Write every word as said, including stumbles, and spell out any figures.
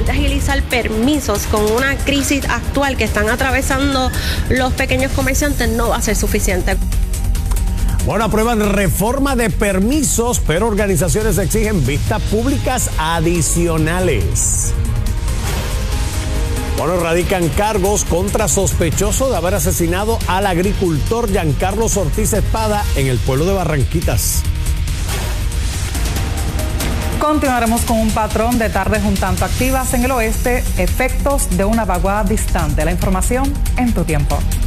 de agilizar permisos con una crisis actual que están atravesando los pequeños comerciantes no va a ser suficiente. Bueno, aprueban reforma de permisos, pero organizaciones exigen vistas públicas adicionales. Bueno, radican cargos contra sospechoso de haber asesinado al agricultor Giancarlos Ortiz Espada en el pueblo de Barranquitas. Continuaremos con un patrón de tardes un tanto activas en el oeste, efectos de una vaguada distante. La información en tu tiempo.